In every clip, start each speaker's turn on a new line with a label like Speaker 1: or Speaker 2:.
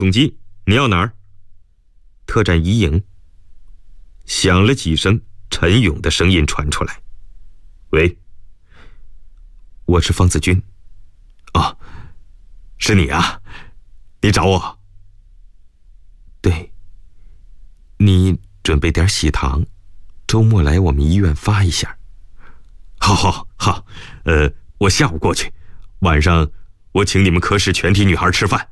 Speaker 1: 总机，你要哪儿？特战一营。响了几声，陈勇的声音传出来：“喂，我是方子军。”“哦，是你啊，你找我？”“对，你准备点喜糖，周末来我们医院发一下。”“好，我下午过去，晚上我请你们科室全体女孩吃饭。”“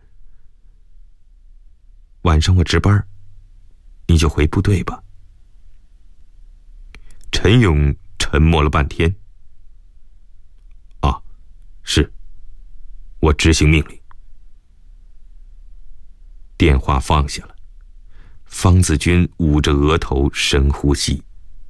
Speaker 1: 晚上我值班，你就回部队吧。”陈勇沉默了半天。“啊，是，我执行命令。”电话放下了，方子军捂着额头深呼吸。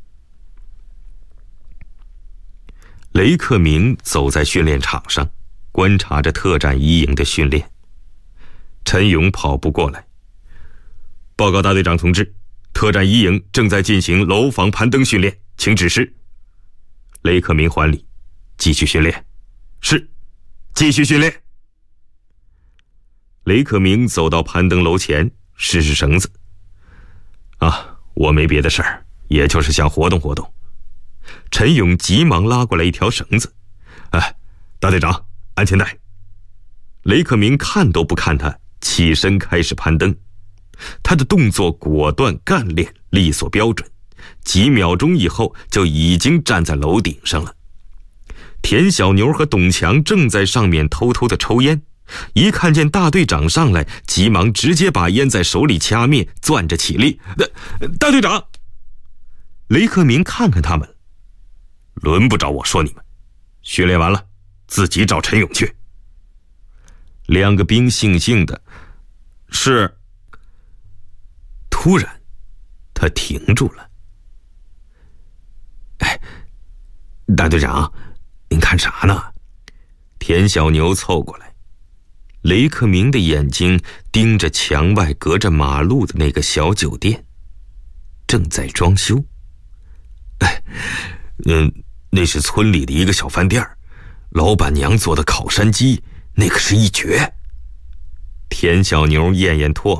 Speaker 1: 雷克明走在训练场上，观察着特战一营的训练。陈勇跑步过来：“报告大队长同志，特战一营正在进行楼房攀登训练，请指示。”雷克明还礼：“继续训练。”“是，继续训练。”雷克明走到攀登楼前，试试绳子。“啊，我没别的事儿，也就是想活动活动。”陈勇急忙拉过来一条绳子。“哎，大队长，安全带。”雷克明看都不看他，起身开始攀登。他的动作果断干练，利索标准，几秒钟以后就已经站在楼顶上了。田小牛和董强正在上面偷偷的抽烟，一看见大队长上来，急忙直接把烟在手里掐灭，攥着起立。“大队长！”雷克明看看他们：“轮不着我说你们，训练完了自己找陈勇去。”两个兵悻悻的：“是。”突然他停住了。“哎，大队长，您看啥呢？”田小牛凑过来。雷克明的眼睛盯着墙外隔着马路的那个小酒店，正在装修。“哎，那是村里的一个小饭店，老板娘做的烤山鸡，那可是一绝。”田小牛咽咽唾